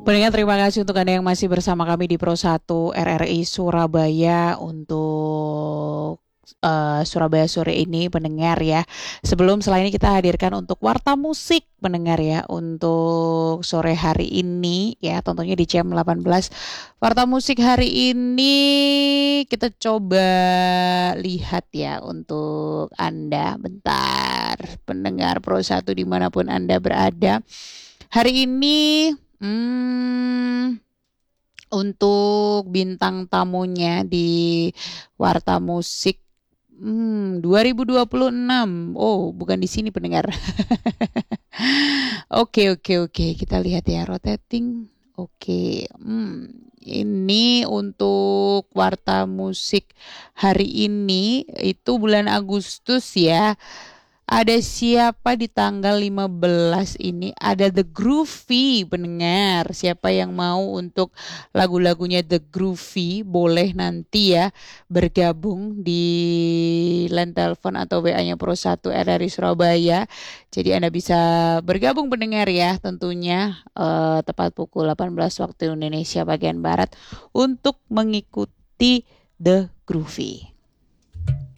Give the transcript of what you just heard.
Pendengar, terima kasih untuk Anda yang masih bersama kami di Pro 1 RRI Surabaya untuk Surabaya sore ini, pendengar ya. Setelah ini kita hadirkan untuk warta musik, pendengar ya, untuk sore hari ini ya, tentunya di jam 18. Warta musik hari ini kita coba lihat ya untuk Anda. Bentar, pendengar Pro 1 dimanapun Anda berada. Hari ini untuk bintang tamunya di Warta Musik 2026. Oh, bukan di sini, pendengar. Oke. Kita lihat ya, rotating. Oke. Ini untuk Warta Musik hari ini itu bulan Agustus ya. Ada siapa di tanggal 15 ini? Ada The Groovy, pendengar. Siapa yang mau untuk lagu-lagunya The Groovy, boleh nanti ya bergabung di line telepon atau WA-nya Pro 1 RRI Surabaya. Jadi Anda bisa bergabung, pendengar ya, tentunya tepat pukul 18 waktu Indonesia bagian Barat untuk mengikuti The Groovy.